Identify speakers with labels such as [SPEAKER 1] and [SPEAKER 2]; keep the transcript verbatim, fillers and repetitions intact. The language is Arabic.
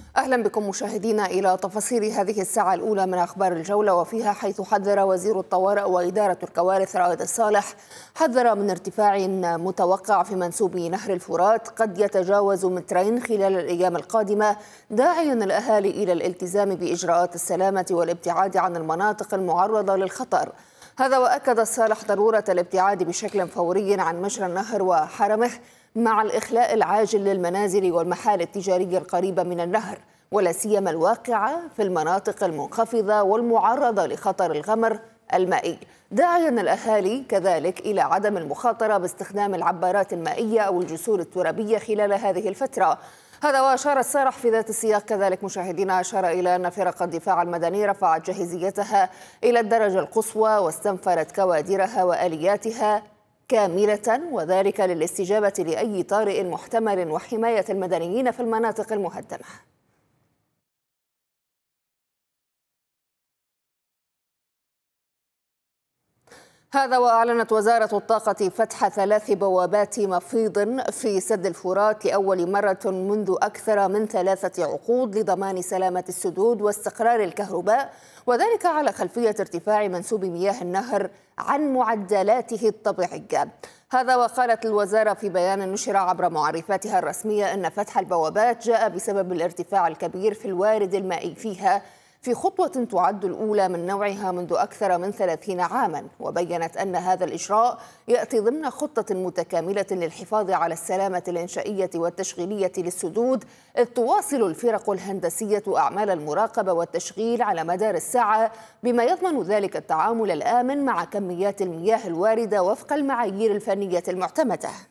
[SPEAKER 1] أهلا بكم مشاهدينا إلى تفاصيل هذه الساعة الأولى من أخبار الجولة، وفيها حيث حذر وزير الطوارئ وإدارة الكوارث رائد الصالح حذر من ارتفاع متوقع في منسوب نهر الفرات قد يتجاوز مترين خلال الأيام القادمة، داعيا الأهالي إلى الالتزام بإجراءات السلامة والابتعاد عن المناطق المعرضة للخطر. هذا وأكد الصالح ضرورة الابتعاد بشكل فوري عن مجرى النهر وحرمه مع الإخلاء العاجل للمنازل والمحال التجارية القريبة من النهر، ولا سيما الواقعة في المناطق المنخفضة والمعرضة لخطر الغمر المائي، داعيا الأهالي كذلك إلى عدم المخاطرة باستخدام العبارات المائية أو الجسور الترابية خلال هذه الفترة. هذا وأشار الصالح في ذات السياق كذلك مشاهدينا أشار إلى أن فرق الدفاع المدني رفعت جاهزيتها إلى الدرجة القصوى واستنفرت كوادرها وآلياتها كاملة، وذلك للاستجابة لأي طارئ محتمل وحماية المدنيين في المناطق المهدمة. هذا وأعلنت وزارة الطاقة فتح ثلاث بوابات مفيض في سد الفرات لأول مرة منذ أكثر من ثلاثة عقود لضمان سلامة السدود واستقرار الكهرباء، وذلك على خلفية ارتفاع منسوب مياه النهر عن معدلاته الطبيعية. هذا وقالت الوزارة في بيان نشر عبر معرفاتها الرسمية أن فتح البوابات جاء بسبب الارتفاع الكبير في الوارد المائي فيها في خطوة تعد الأولى من نوعها منذ أكثر من ثلاثين عاما، وبيّنت أن هذا الإجراء يأتي ضمن خطة متكاملة للحفاظ على السلامة الإنشائية والتشغيلية للسدود، إذ تواصل الفرق الهندسية أعمال المراقبة والتشغيل على مدار الساعة، بما يضمن ذلك التعامل الآمن مع كميات المياه الواردة وفق المعايير الفنية المعتمدة.